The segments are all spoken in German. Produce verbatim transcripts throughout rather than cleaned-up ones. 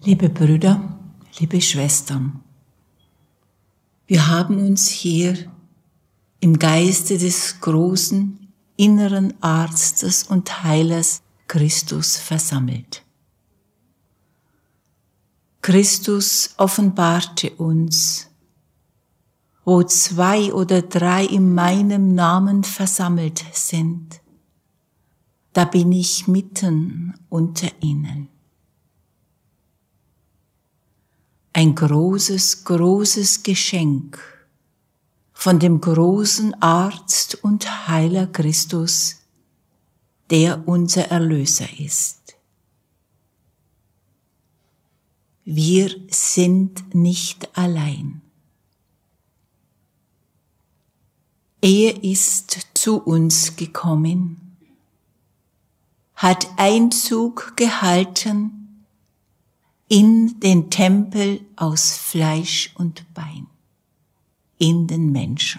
Liebe Brüder, liebe Schwestern, wir haben uns hier im Geiste des großen inneren Arztes und Heilers Christus versammelt. Christus offenbarte uns, wo zwei oder drei in meinem Namen versammelt sind, da bin ich mitten unter ihnen. Ein großes, großes Geschenk von dem großen Arzt und Heiler Christus, der unser Erlöser ist. Wir sind nicht allein. Er ist zu uns gekommen, hat Einzug gehalten in den Tempel aus Fleisch und Bein, in den Menschen.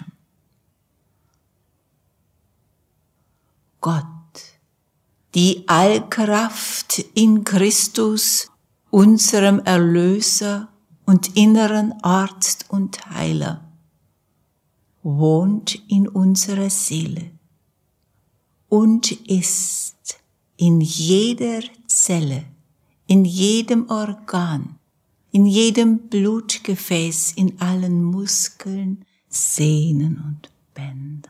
Gott, die Allkraft in Christus, unserem Erlöser und inneren Arzt und Heiler, wohnt in unserer Seele und ist in jeder Zelle, in jedem Organ, in jedem Blutgefäß, in allen Muskeln, Sehnen und Bänder,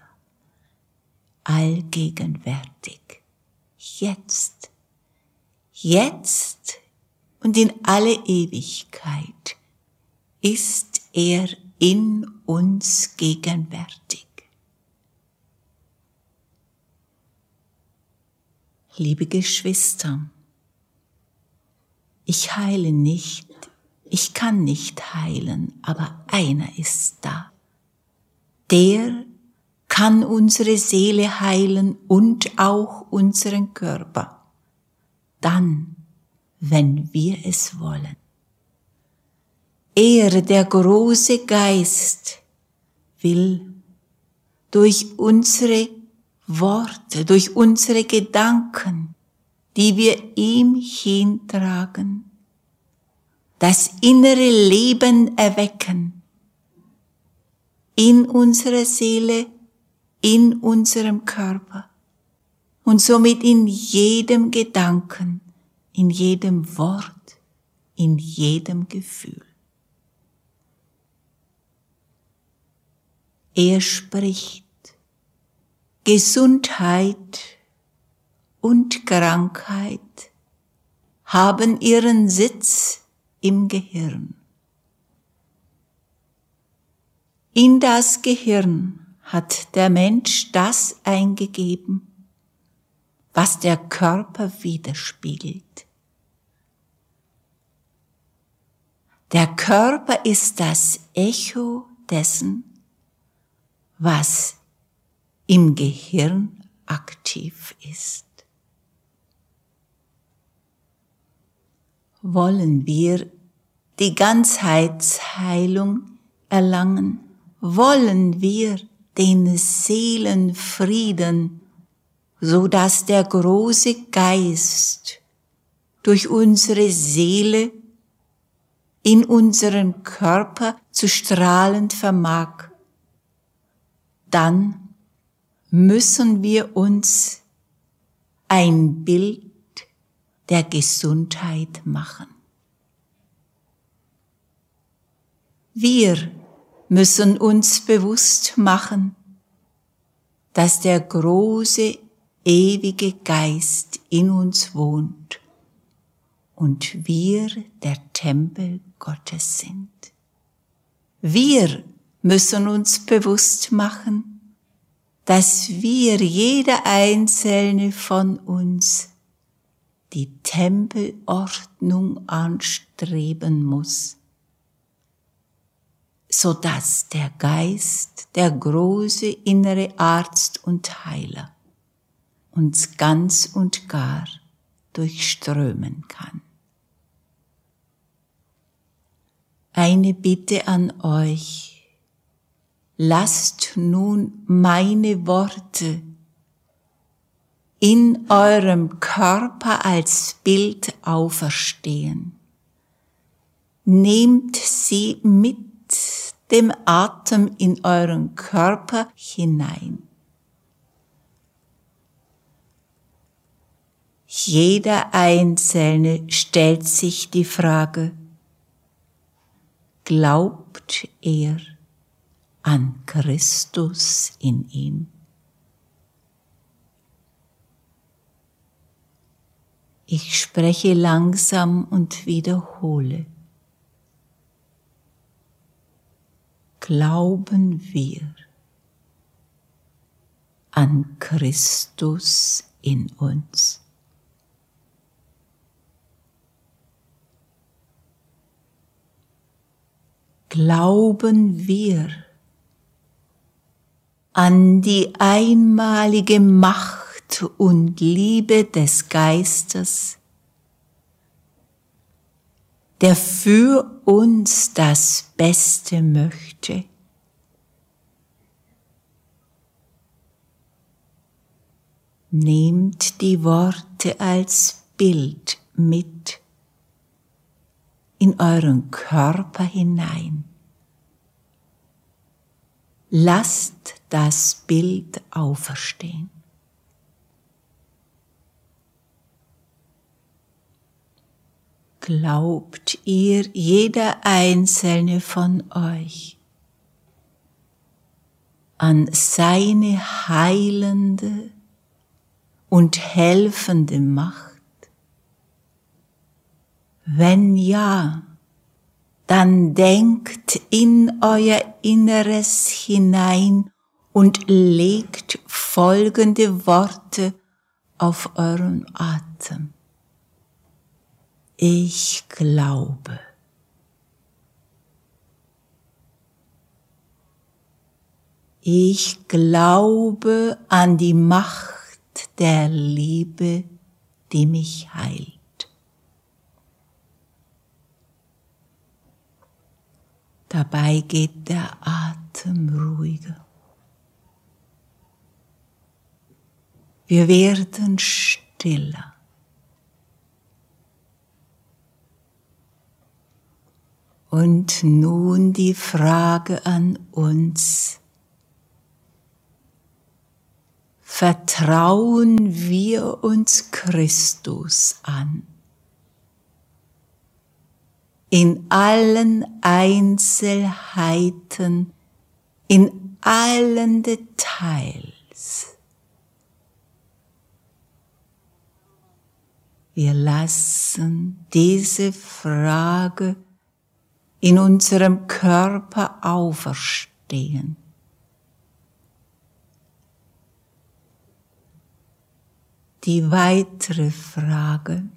allgegenwärtig, jetzt, jetzt und in alle Ewigkeit ist er in uns gegenwärtig. Liebe Geschwister, ich heile nicht, ich kann nicht heilen, aber einer ist da. Der kann unsere Seele heilen und auch unseren Körper. Dann, wenn wir es wollen. Er, der große Geist, will durch unsere Worte, durch unsere Gedanken, die wir ihm hintragen, das innere Leben erwecken, in unserer Seele, in unserem Körper und somit in jedem Gedanken, in jedem Wort, in jedem Gefühl. Er spricht Gesundheit und Krankheit haben ihren Sitz im Gehirn. In das Gehirn hat der Mensch das eingegeben, was der Körper widerspiegelt. Der Körper ist das Echo dessen, was im Gehirn aktiv ist. Wollen wir die Ganzheitsheilung erlangen? Wollen wir den Seelenfrieden, so dass der große Geist durch unsere Seele in unseren Körper zu strahlen vermag? Dann müssen wir uns ein Bild der Gesundheit machen. Wir müssen uns bewusst machen, dass der große, ewige Geist in uns wohnt und wir der Tempel Gottes sind. Wir müssen uns bewusst machen, dass wir, jeder einzelne von uns, die Tempelordnung anstreben muss, so dass der Geist, der große innere Arzt und Heiler, uns ganz und gar durchströmen kann. Eine Bitte an euch: Lasst nun meine Worte in eurem Körper als Bild auferstehen, nehmt sie mit dem Atem in euren Körper hinein. Jeder Einzelne stellt sich die Frage, glaubt er an Christus in ihm? Ich spreche langsam und wiederhole. Glauben wir an Christus in uns? Glauben wir an die einmalige Macht und Liebe des Geistes, der für uns das Beste möchte? Nehmt die Worte als Bild mit in euren Körper hinein. Lasst das Bild auferstehen. Glaubt ihr, jeder einzelne von euch, an seine heilende und helfende Macht? Wenn ja, dann denkt in euer Inneres hinein und legt folgende Worte auf euren Atem. Ich glaube. Ich glaube an die Macht der Liebe, die mich heilt. Dabei geht der Atem ruhiger. Wir werden stiller. Und nun die Frage an uns. Vertrauen wir uns Christus an? In allen Einzelheiten, in allen Details. Wir lassen diese Frage in unserem Körper auferstehen. Die weitere Frage: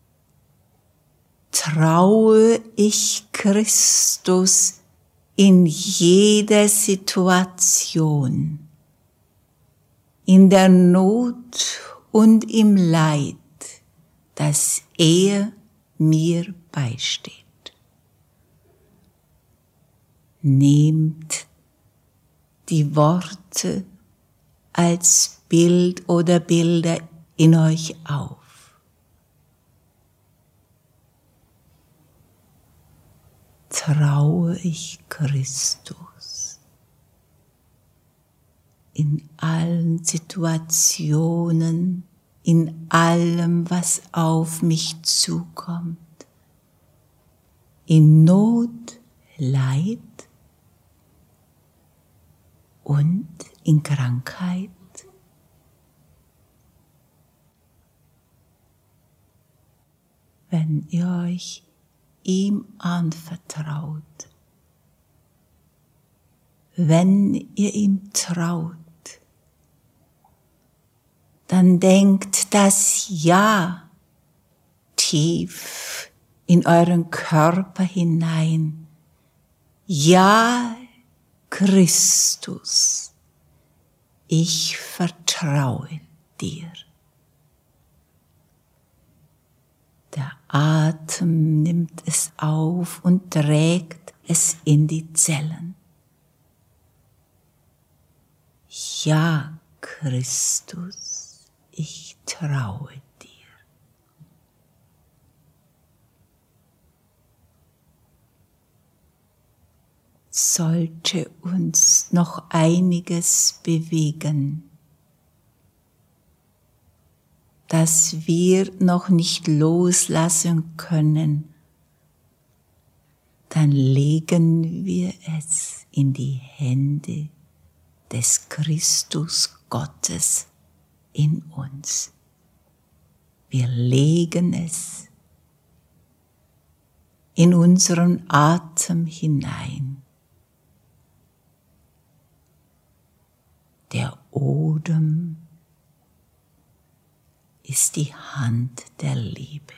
Traue ich Christus in jeder Situation, in der Not und im Leid, dass er mir beisteht? Nehmt die Worte als Bild oder Bilder in euch auf. Traue ich Christus in allen Situationen, in allem, was auf mich zukommt, in Not, Leid und in Krankheit? Wenn ihr euch ihm anvertraut, wenn ihr ihm traut, dann denkt das Ja tief in euren Körper hinein. Ja, Christus, ich vertraue dir. Der Atem nimmt es auf und trägt es in die Zellen. Ja, Christus, ich traue dir. sollte uns noch einiges bewegen, das wir noch nicht loslassen können, dann legen wir es in die Hände des Christus Gottes in uns. Wir legen es in unseren Atem hinein. Der Odem ist die Hand der Liebe.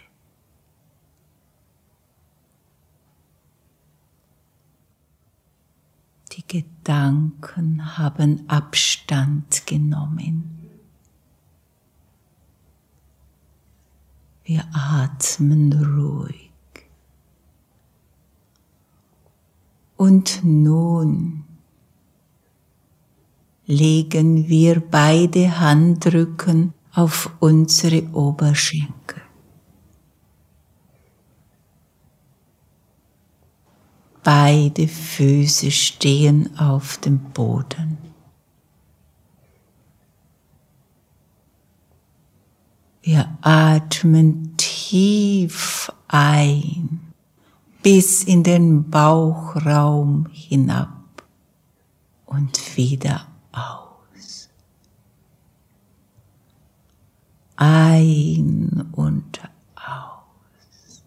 Die Gedanken haben Abstand genommen. Wir atmen ruhig. Und nun legen wir beide Handrücken auf unsere Oberschenkel. Beide Füße stehen auf dem Boden. Wir atmen tief ein bis in den Bauchraum hinab und wieder aus. Ein und aus.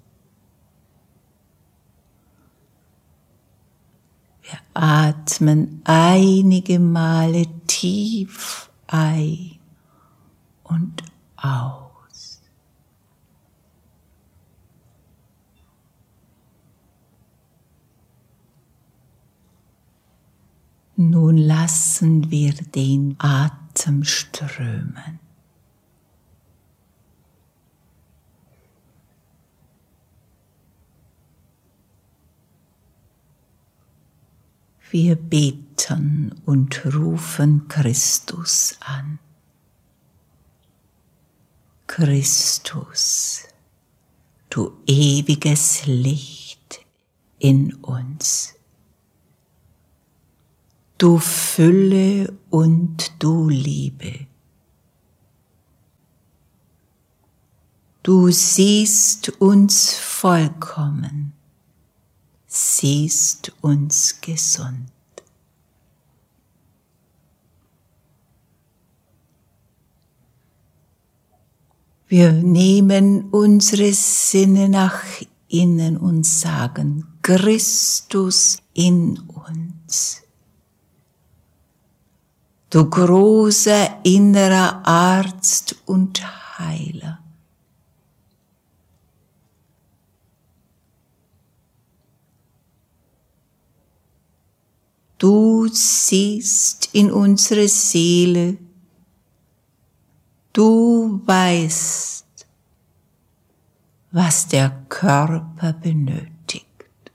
Wir atmen einige Male tief ein und aus. Nun lassen wir den Atem strömen. Wir beten und rufen Christus an. Christus, du ewiges Licht in uns. Du Fülle und du Liebe. Du siehst uns vollkommen, siehst uns gesund. Wir nehmen unsere Sinne nach innen und sagen, Christus in uns. Du großer innerer Arzt und Heiler. Du siehst in unsere Seele, du weißt, was der Körper benötigt.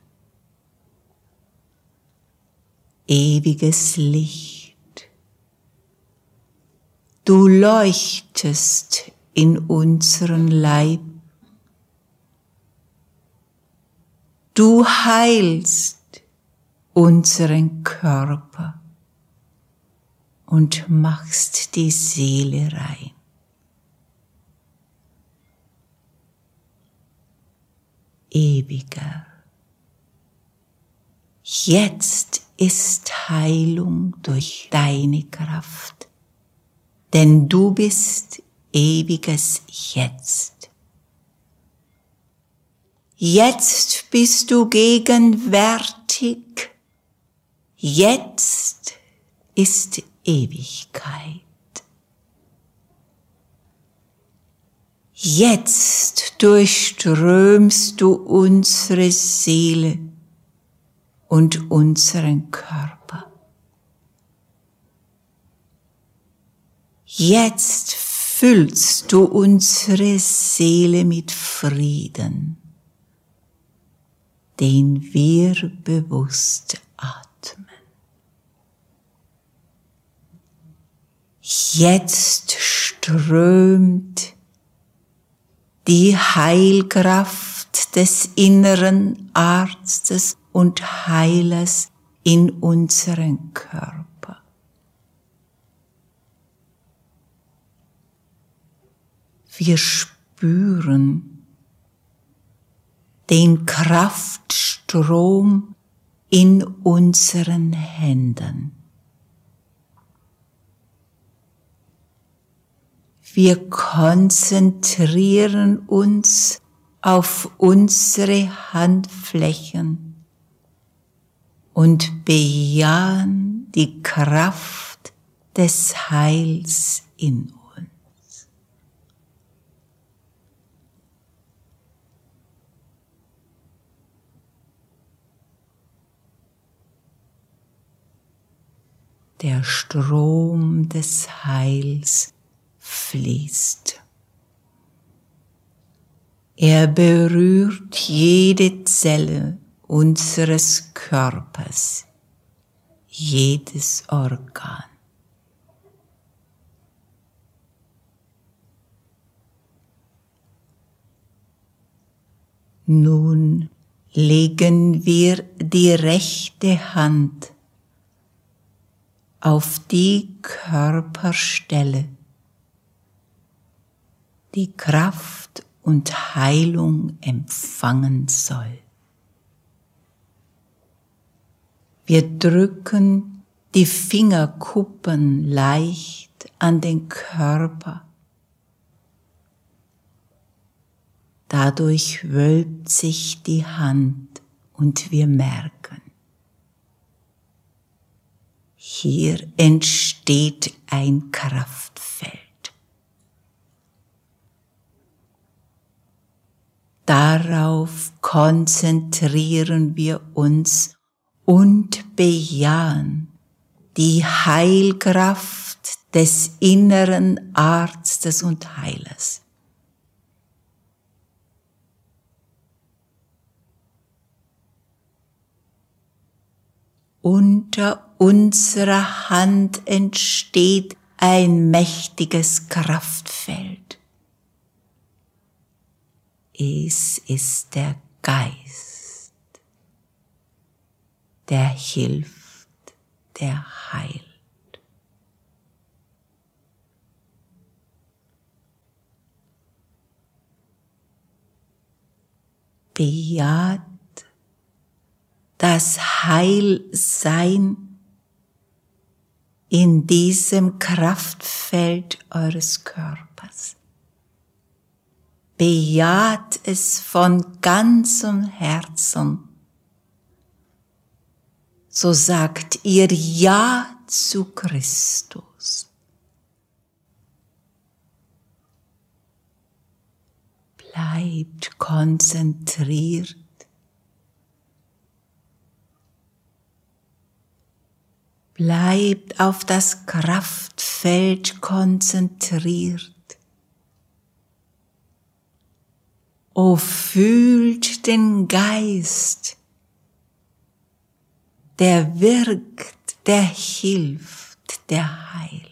Ewiges Licht. Du leuchtest in unseren Leib. Du heilst unseren Körper und machst die Seele rein. Ewiger. Jetzt ist Heilung durch deine Kraft. Denn du bist ewiges Jetzt. Jetzt bist du gegenwärtig. Jetzt ist Ewigkeit. Jetzt durchströmst du unsere Seele und unseren Körper. Jetzt füllst du unsere Seele mit Frieden, den wir bewusst atmen. Jetzt strömt die Heilkraft des inneren Arztes und Heilers in unseren Körper. Wir spüren den Kraftstrom in unseren Händen. Wir konzentrieren uns auf unsere Handflächen und bejahen die Kraft des Heils in uns. Der Strom des Heils fließt. Er berührt jede Zelle unseres Körpers, jedes Organ. Nun legen wir die rechte Hand auf die Körperstelle, die Kraft und Heilung empfangen soll. Wir drücken die Fingerkuppen leicht an den Körper. Dadurch wölbt sich die Hand und wir merken, hier entsteht ein Kraftfeld. Darauf konzentrieren wir uns und bejahen die Heilkraft des inneren Arztes und Heilers. Unter unserer Hand entsteht ein mächtiges Kraftfeld. Es ist der Geist, der hilft, der heilt. Bejaht das Heilsein in diesem Kraftfeld eures Körpers. Bejaht es von ganzem Herzen. So sagt ihr Ja zu Christus. Bleibt konzentriert. Bleibt auf das Kraftfeld konzentriert. O fühlt den Geist, der wirkt, der hilft, der heilt.